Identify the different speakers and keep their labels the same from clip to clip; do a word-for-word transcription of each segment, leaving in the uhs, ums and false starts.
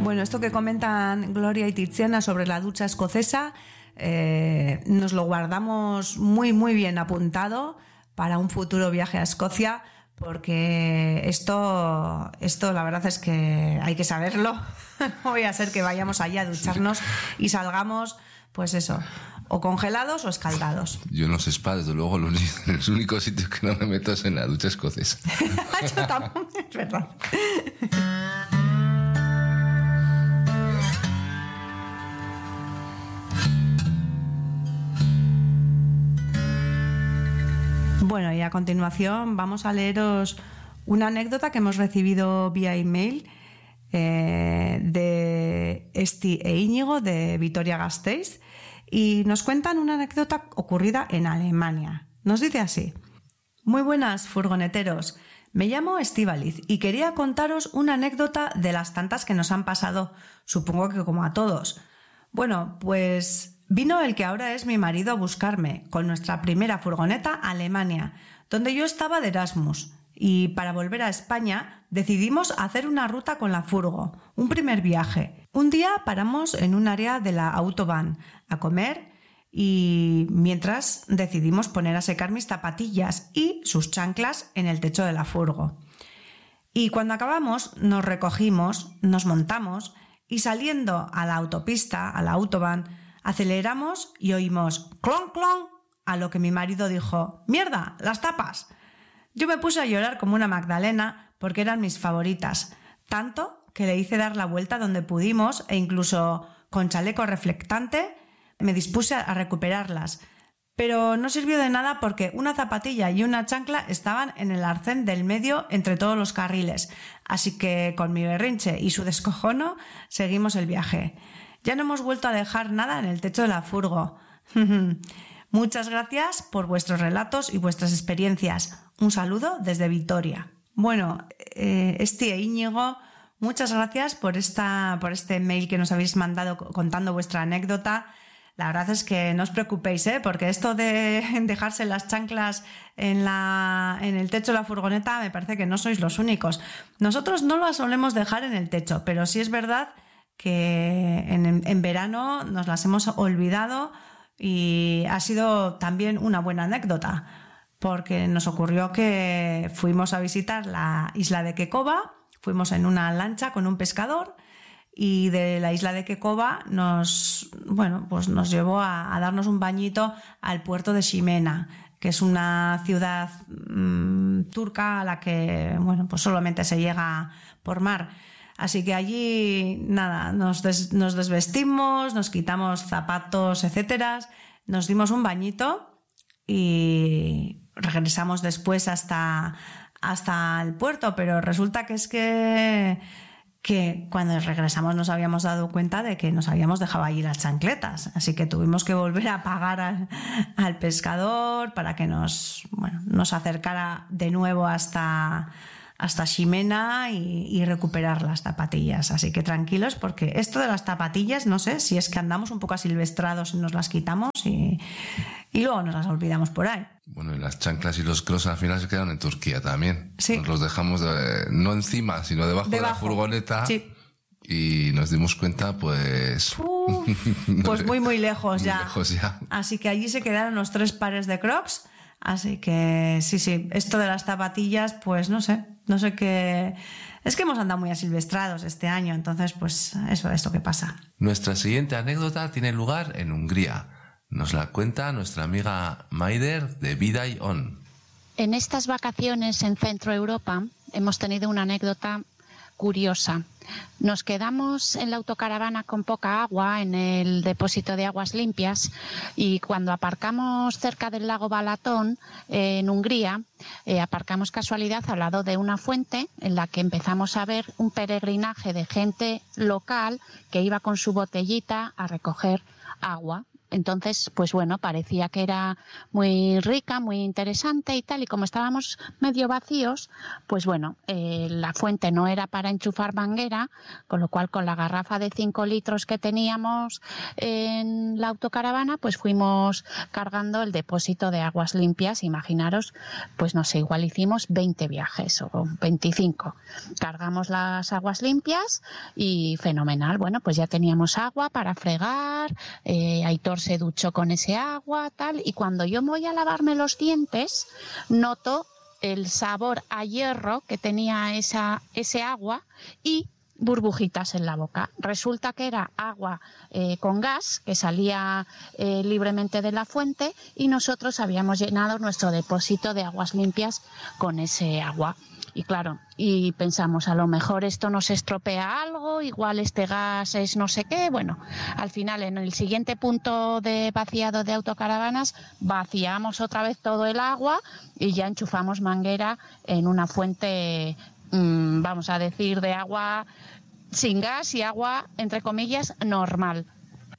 Speaker 1: Bueno, esto que comentan Gloria y Tiziana sobre la ducha escocesa, eh, nos lo guardamos muy, muy bien apuntado para un futuro viaje a Escocia, porque esto, esto la verdad es que hay que saberlo. No voy a ser que vayamos allá a ducharnos y salgamos, pues eso, o congelados o escaldados.
Speaker 2: Yo no sé spa, desde luego, los, los únicos sitios que no me meto es en la ducha escocesa.
Speaker 1: Yo tampoco, es verdad. Bueno, y a continuación vamos a leeros una anécdota que hemos recibido vía email eh, de Esti e Íñigo de Vitoria-Gasteiz, y nos cuentan una anécdota ocurrida en Alemania. Nos dice así: muy buenas, furgoneteros. Me llamo Estíbaliz y quería contaros una anécdota de las tantas que nos han pasado, supongo que como a todos. Bueno, pues vino el que ahora es mi marido a buscarme con nuestra primera furgoneta a Alemania, donde yo estaba de Erasmus, y para volver a España decidimos hacer una ruta con la furgo, un primer viaje. Un día paramos en un área de la Autobahn a comer, y mientras decidimos poner a secar mis zapatillas y sus chanclas en el techo de la furgo. Y cuando acabamos nos recogimos, nos montamos y saliendo a la autopista, a la Autobahn, aceleramos y oímos clon clon, a lo que mi marido dijo: ¡mierda, las tapas! Yo me puse a llorar como una Magdalena porque eran mis favoritas, tanto que le hice dar la vuelta donde pudimos e incluso con chaleco reflectante me dispuse a recuperarlas. Pero no sirvió de nada porque una zapatilla y una chancla estaban en el arcén del medio entre todos los carriles, así que con mi berrinche y su descojono seguimos el viaje. Ya no hemos vuelto a dejar nada en el techo de la furgo. Muchas gracias por vuestros relatos y vuestras experiencias. Un saludo desde Vitoria. Bueno, eh, Esti e Íñigo, muchas gracias por, esta, por este mail que nos habéis mandado contando vuestra anécdota. La verdad es que no os preocupéis, ¿eh? Porque esto de dejarse las chanclas en, la, en el techo de la furgoneta me parece que no sois los únicos. Nosotros no las solemos dejar en el techo, pero sí es verdad que en, en verano nos las hemos olvidado, y ha sido también una buena anécdota, porque nos ocurrió que fuimos a visitar la isla de Quecoba, fuimos en una lancha con un pescador, y de la isla de Quecoba nos, bueno, pues nos llevó a, a darnos un bañito al puerto de Ximena, que es una ciudad mmm, turca a la que, bueno, pues solamente se llega por mar. Así que allí, nada, nos, des, nos desvestimos, nos quitamos zapatos, etcétera, nos dimos un bañito y regresamos después hasta, hasta el puerto, pero resulta que es que, que cuando regresamos nos habíamos dado cuenta de que nos habíamos dejado allí las chancletas, así que tuvimos que volver a pagar al, al pescador para que nos, bueno, nos acercara de nuevo hasta... hasta Ximena y, y recuperar las zapatillas. Así que tranquilos, porque esto de las zapatillas, no sé si es que andamos un poco asilvestrados y nos las quitamos y, y luego nos las olvidamos por ahí.
Speaker 2: Bueno, y las chanclas y los crocs al final se quedaron en Turquía también.
Speaker 1: Sí.
Speaker 2: Nos los dejamos de, no encima, sino debajo, debajo de la furgoneta.
Speaker 1: Sí.
Speaker 2: Y nos dimos cuenta, pues...
Speaker 1: Uf, pues muy, muy lejos
Speaker 2: muy
Speaker 1: ya.
Speaker 2: lejos ya.
Speaker 1: Así que allí se quedaron los tres pares de crocs. Así que sí, sí, esto de las zapatillas, pues no sé, no sé qué... Es que hemos andado muy asilvestrados este año, entonces pues eso es lo que pasa.
Speaker 2: Nuestra siguiente anécdota tiene lugar en Hungría. Nos la cuenta nuestra amiga Maider de Viday On.
Speaker 3: En estas vacaciones en Centro Europa hemos tenido una anécdota curiosa. Nos quedamos en la autocaravana con poca agua en el depósito de aguas limpias, y cuando aparcamos cerca del lago Balatón, eh, en Hungría, eh, aparcamos casualidad al lado de una fuente en la que empezamos a ver un peregrinaje de gente local que iba con su botellita a recoger agua Entonces, pues bueno, parecía que era muy rica, muy interesante y tal, y como estábamos medio vacíos, pues bueno, eh, la fuente no era para enchufar manguera, con lo cual con la garrafa de cinco litros que teníamos en la autocaravana, pues fuimos cargando el depósito de aguas limpias. Imaginaros, pues no sé, igual hicimos veinte viajes o veinticinco. Cargamos las aguas limpias y fenomenal. Bueno, pues ya teníamos agua para fregar, eh, Aitor se duchó con ese agua, tal, y cuando yo me voy a lavarme los dientes, noto el sabor a hierro que tenía esa, ese agua y burbujitas en la boca. Resulta que era agua eh, con gas que salía eh, libremente de la fuente y nosotros habíamos llenado nuestro depósito de aguas limpias con ese agua. Y claro, y pensamos, a lo mejor esto nos estropea algo, igual este gas es no sé qué. Bueno, al final en el siguiente punto de vaciado de autocaravanas vaciamos otra vez todo el agua y ya enchufamos manguera en una fuente, mmm, vamos a decir, de agua sin gas y agua, entre comillas, normal.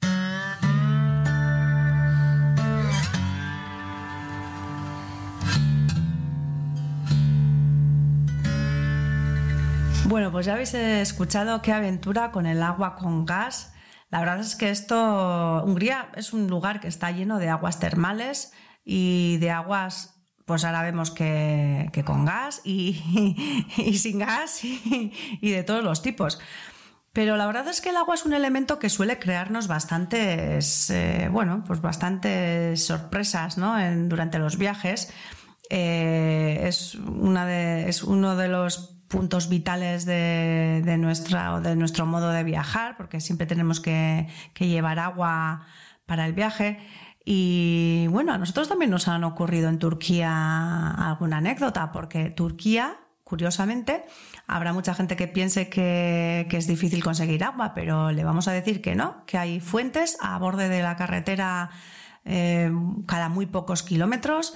Speaker 1: Bueno, pues ya habéis escuchado qué aventura con el agua con gas. La verdad es que esto, Hungría es un lugar que está lleno de aguas termales y de aguas, pues ahora vemos que, que con gas y, y sin gas y, y de todos los tipos. Pero la verdad es que el agua es un elemento que suele crearnos bastantes, eh, bueno, pues bastantes sorpresas, ¿no? En, durante los viajes. Eh, es, una de, es uno de los puntos vitales de, de, nuestra, de nuestro modo de viajar, porque siempre tenemos que, que llevar agua para el viaje. Y bueno, a nosotros también nos han ocurrido en Turquía alguna anécdota, porque Turquía, curiosamente, habrá mucha gente que piense que, que es difícil conseguir agua, pero le vamos a decir que no, que hay fuentes a borde de la carretera eh, cada muy pocos kilómetros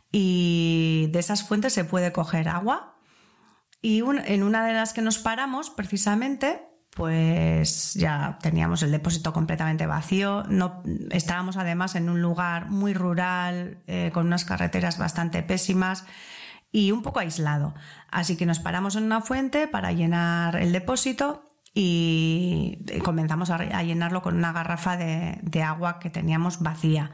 Speaker 1: y de esas fuentes se puede coger agua. Y un, en una de las que nos paramos, precisamente, pues ya teníamos el depósito completamente vacío. No, estábamos además en un lugar muy rural, eh, con unas carreteras bastante pésimas y un poco aislado. Así que nos paramos en una fuente para llenar el depósito y comenzamos a, a llenarlo con una garrafa de, de agua que teníamos vacía,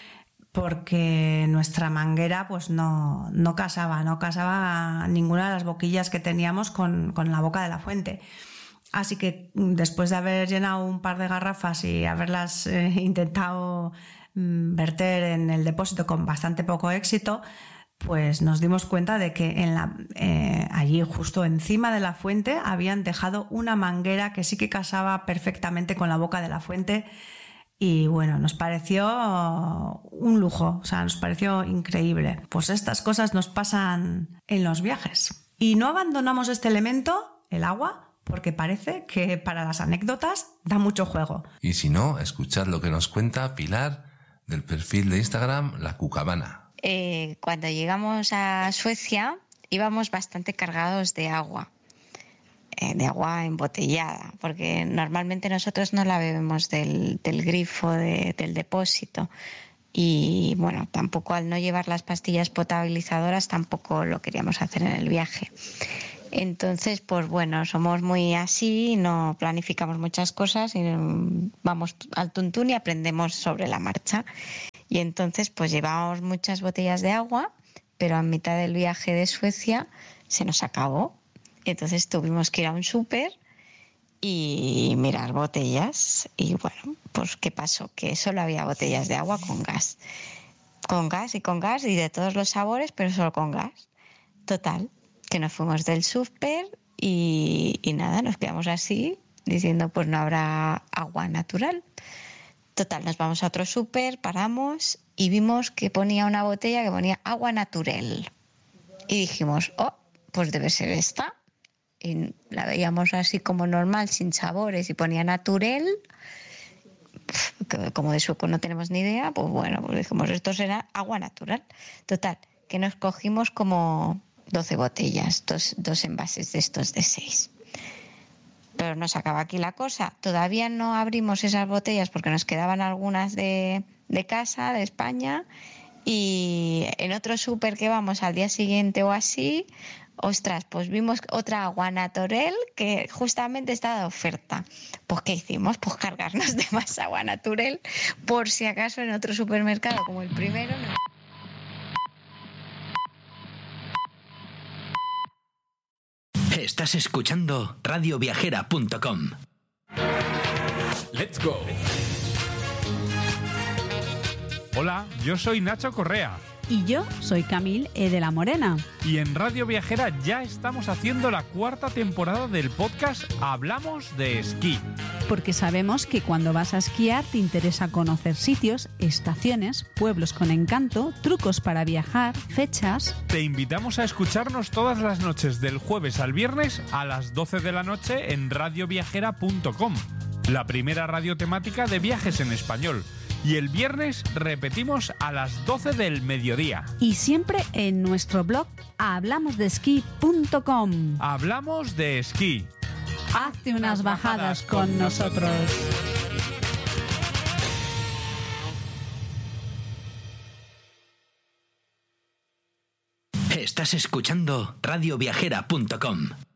Speaker 1: porque nuestra manguera pues no, no casaba, no casaba ninguna de las boquillas que teníamos con, con la boca de la fuente. Así que después de haber llenado un par de garrafas y haberlas eh, intentado mm, verter en el depósito con bastante poco éxito, pues nos dimos cuenta de que en la, eh, allí justo encima de la fuente habían dejado una manguera que sí que casaba perfectamente con la boca de la fuente. Y bueno, nos pareció un lujo, o sea, nos pareció increíble. Pues estas cosas nos pasan en los viajes. Y no abandonamos este elemento, el agua, porque parece que para las anécdotas da mucho juego.
Speaker 2: Y si no, escuchad lo que nos cuenta Pilar del perfil de Instagram La Cucabana.
Speaker 4: Eh, cuando llegamos a Suecia íbamos bastante cargados de agua. de agua embotellada, porque normalmente nosotros no la bebemos del, del grifo de, del depósito y bueno, tampoco al no llevar las pastillas potabilizadoras tampoco lo queríamos hacer en el viaje. Entonces, pues bueno, somos muy así, no planificamos muchas cosas y vamos al tuntún y aprendemos sobre la marcha. Y entonces pues llevábamos muchas botellas de agua, pero a mitad del viaje de Suecia se nos acabó. Entonces tuvimos que ir a un súper y mirar botellas. Y bueno, pues ¿qué pasó? Que solo había botellas de agua con gas. Con gas y con gas y de todos los sabores, pero solo con gas. Total, que nos fuimos del súper y, y nada, nos quedamos así, diciendo pues no habrá agua natural. Total, nos vamos a otro súper, paramos y vimos que ponía una botella que ponía agua natural. Y dijimos, oh, pues debe ser esta. Y la veíamos así como normal, sin sabores, y ponía natural, que como de sueco no tenemos ni idea, pues bueno, pues dijimos, esto será agua natural. Total, que nos cogimos como doce botellas, dos, dos envases de estos de seis. Pero no se acaba aquí la cosa, todavía no abrimos esas botellas porque nos quedaban algunas de, de casa, de España, y en otro súper que vamos al día siguiente o así, ostras, pues vimos otra agua naturel que justamente está de oferta. Pues ¿qué hicimos? Pues cargarnos de más agua naturel por si acaso en otro supermercado como el primero no.
Speaker 5: Estás escuchando radio viajera punto com.
Speaker 6: Let's go. Hola, yo soy Nacho Correa.
Speaker 7: Y yo soy Camil E. de la Morena.
Speaker 6: Y en Radio Viajera ya estamos haciendo la cuarta temporada del podcast Hablamos de Esquí.
Speaker 7: Porque sabemos que cuando vas a esquiar te interesa conocer sitios, estaciones, pueblos con encanto, trucos para viajar, fechas.
Speaker 6: Te invitamos a escucharnos todas las noches del jueves al viernes a las doce de la noche en radio viajera punto com, la primera radio temática de viajes en español. Y el viernes repetimos a las doce del mediodía.
Speaker 7: Y siempre en nuestro blog hablamos de esquí punto com.
Speaker 6: Hablamos de esquí.
Speaker 7: Hazte unas bajadas con nosotros.
Speaker 5: Estás escuchando radio viajera punto com.